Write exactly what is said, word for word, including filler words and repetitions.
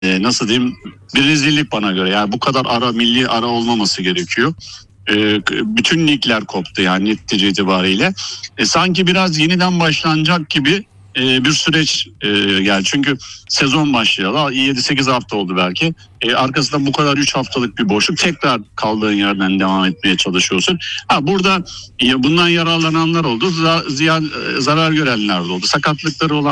e, nasıl diyeyim, bir rezillik bana göre. Yani bu kadar ara, milli ara olmaması gerekiyor. E, bütün ligler koptu yani netice itibariyle. E, sanki biraz yeniden başlanacak gibi e, bir süreç e, yani çünkü sezon başlayalı yedi sekiz hafta oldu belki. E, arkasında bu kadar üç haftalık bir boşluk, tekrar kaldığın yerden devam etmeye çalışıyorsun. Ha, burada ya bundan yararlananlar oldu, ziyan, zarar görenler de oldu. Sakatlıkları olan